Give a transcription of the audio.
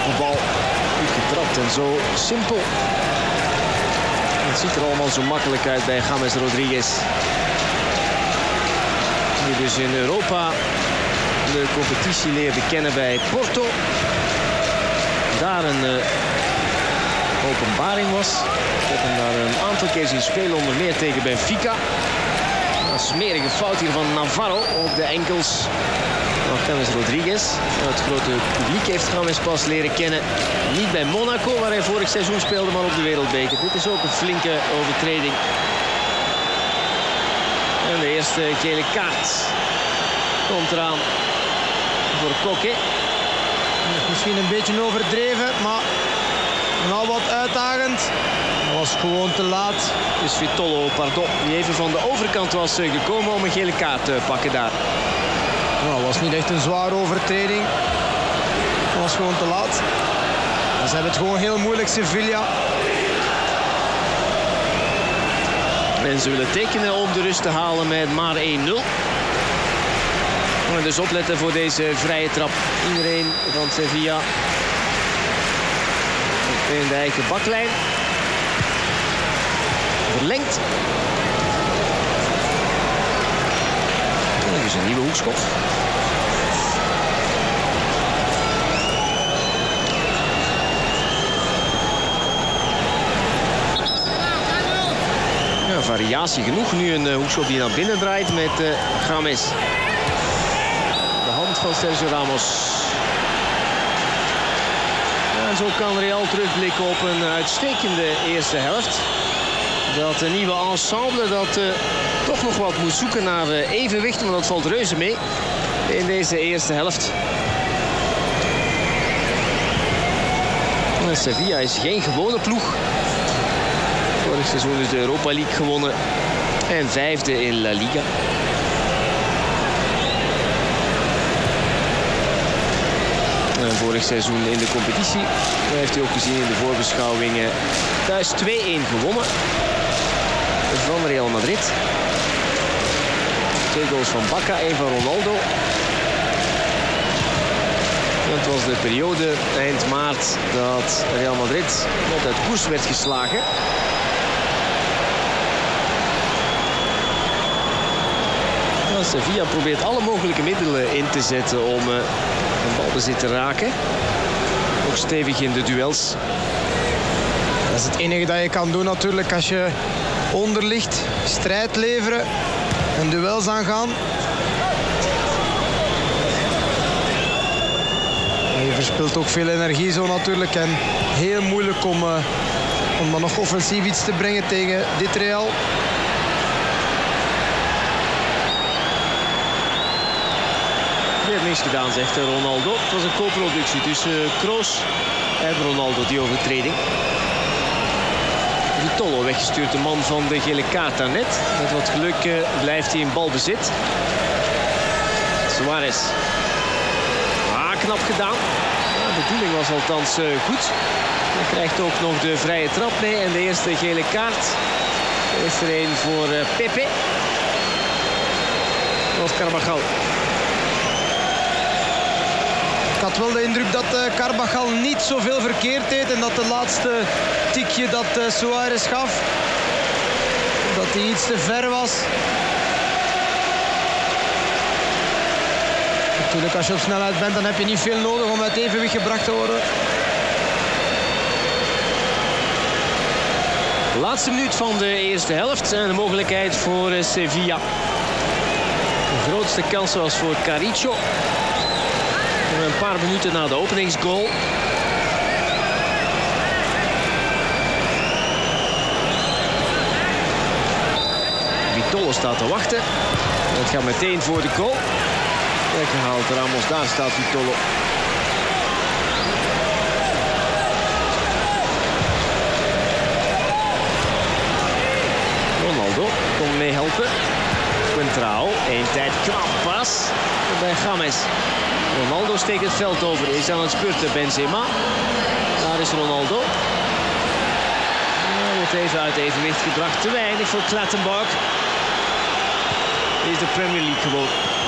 kopbal. Goed getrapt en zo simpel. Het ziet er allemaal zo makkelijk uit bij James Rodriguez. Die dus in Europa de competitie leerde kennen bij Porto. Daar een openbaring was. Ik heb hem daar een aantal keer zien spelen, onder meer tegen Benfica. Een smerige fout hier van Navarro op de enkels van James Rodriguez. Het grote publiek heeft James pas leren kennen. Niet bij Monaco, waar hij vorig seizoen speelde, maar op de Wereldbeker. Dit is ook een flinke overtreding. En de eerste gele kaart komt eraan voor Koke. Misschien een beetje overdreven, maar nou wat uitdagend. Dat was gewoon te laat. Het is Vitolo, pardon, die even van de overkant was gekomen om een gele kaart te pakken daar. Nou, dat was niet echt een zware overtreding. Dat was gewoon te laat. Ze hebben het gewoon heel moeilijk, Sevilla. En ze willen tekenen om de rust te halen met maar 1-0. Dus opletten voor deze vrije trap. Iedereen van Sevilla in de eigen baklijn. Verlengd. En dus een nieuwe hoekschop. Ja, variatie genoeg. Nu een hoekschop die naar binnen draait met James. Van Sergio Ramos. Ja, en zo kan Real terugblikken op een uitstekende eerste helft. Dat nieuwe ensemble dat toch nog wat moet zoeken naar evenwicht, maar dat valt reuze mee in deze eerste helft. En Sevilla is geen gewone ploeg. Vorig seizoen is de Europa League gewonnen en 5e in La Liga. Vorig seizoen in de competitie. Dat heeft u ook gezien in de voorbeschouwingen. Thuis 2-1 gewonnen van Real Madrid. 2 goals van Bacca, 1 van Ronaldo. Het was de periode eind maart dat Real Madrid net uit koers werd geslagen. Sevilla probeert alle mogelijke middelen in te zetten om een balbezit te raken. Ook stevig in de duels. Dat is het enige dat je kan doen natuurlijk als je onder ligt. Strijd leveren en duels aangaan. Je verspilt ook veel energie zo natuurlijk. En heel moeilijk om dan nog offensief iets te brengen tegen dit Real. Niks gedaan, zegt Ronaldo. Het was een co-productie tussen Kroos en Ronaldo, die overtreding. Vitolo weggestuurd, de man van de gele kaart daarnet. Met wat geluk blijft hij in balbezit. Suarez. Knap gedaan. Ja, de bedoeling was althans goed. Hij krijgt ook nog de vrije trap mee en de eerste gele kaart. Er is er een voor Pepe. Of Carvajal. Ik had wel de indruk dat Carvajal niet zoveel verkeerd deed. En dat de laatste tikje dat Suarez gaf, dat hij iets te ver was. Natuurlijk, als je op snelheid bent, dan heb je niet veel nodig om uit evenwicht gebracht te worden. Laatste minuut van de eerste helft en de mogelijkheid voor Sevilla. De grootste kans was voor Carrillo. Een paar minuten na de openingsgoal. Vitolo staat te wachten. Het gaat meteen voor de goal. Weggehaald Ramos, daar staat Vitolo. Ronaldo komt mee helpen. Quintrao, één tijd knap pas bij James. Ronaldo steekt het veld over, is aan het spurten. Benzema. Daar is Ronaldo. Wordt even uit evenwicht gebracht. Te weinig voor Clattenburg. Dit is de Premier League gewoon.